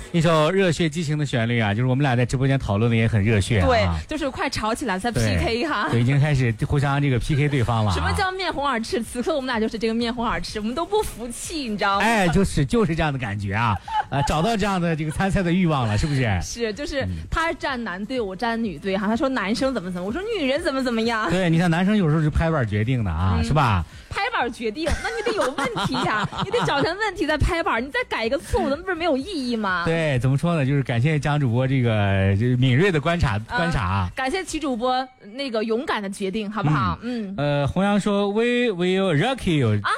一首热血激情的旋律啊，就是我们俩在直播间讨论的也很热血啊。 对，就是快吵起来再 PK 哈。 对，已经开始互相这个 PK 对方了。 什么叫面红耳赤？此刻我们俩就是这个面红耳赤，我们都不服气，你知道吗？ 哎，就是这样的感觉啊，找到这样的这个参赛的欲望了，是不是？ 是，就是他站男队，我站女队哈。他说男生怎么，我说女人怎么样。 对，你看男生有时候是拍板决定的啊，是吧？ 拍板决定，那你得有问题呀，你得找成问题再拍板，你再改一个错误，那不是没有意义吗？ 对，怎么说呢？就是感谢江主播这个敏锐的观察， 感谢齐主播那个勇敢的决定，好不好？ 弘扬说 We will rock you 啊。